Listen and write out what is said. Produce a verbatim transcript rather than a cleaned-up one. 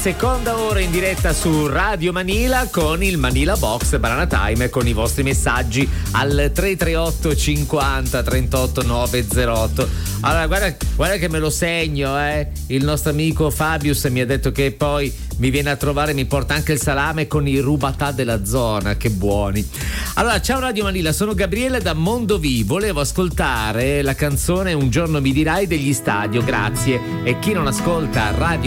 seconda ora in diretta su Radio Manila con il Manila Box Banana Time, con i vostri messaggi al tre tre otto cinquanta trentotto novecentotto. Allora guarda, guarda che me lo segno, eh. Il nostro amico Fabius mi ha detto che poi mi viene a trovare, mi porta anche il salame con i rubatà della zona, che buoni. Allora, ciao Radio Manila, sono Gabriele da Mondovì, volevo ascoltare la canzone Un giorno mi dirai degli Stadio, grazie. E chi non ascolta Radio